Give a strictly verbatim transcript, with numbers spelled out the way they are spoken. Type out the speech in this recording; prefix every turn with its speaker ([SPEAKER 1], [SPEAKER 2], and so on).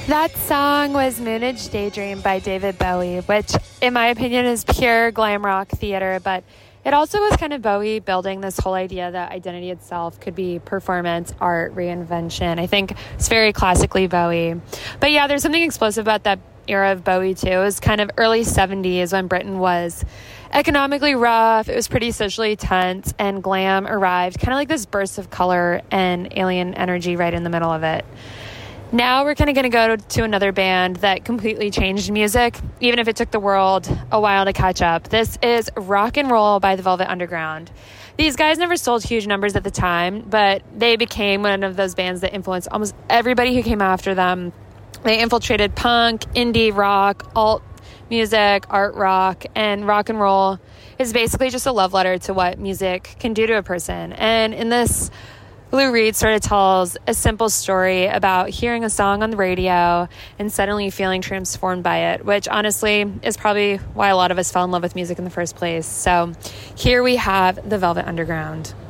[SPEAKER 1] That song was Moonage Daydream by David Bowie, which in my opinion is pure glam rock theater, but it also was kind of Bowie building this whole idea that identity itself could be performance, art, reinvention. I think it's very classically Bowie. But yeah, there's something explosive about that era of Bowie too. It was kind of early seventies when Britain was economically rough. It was pretty socially tense, and glam arrived kind of like this burst of color and alien energy right in the middle of it. Now we're kind of going to go to another band that completely changed music, even if it took the world a while to catch up. This is Rock and Roll by the Velvet Underground. These guys never sold huge numbers at the time, but they became one of those bands that influenced almost everybody who came after them. They infiltrated punk, indie rock, alt music, art rock, and rock and roll is basically just a love letter to what music can do to a person. And in this, Lou Reed sort of tells a simple story about hearing a song on the radio and suddenly feeling transformed by it, which honestly is probably why a lot of us fell in love with music in the first place. So here we have the Velvet Underground.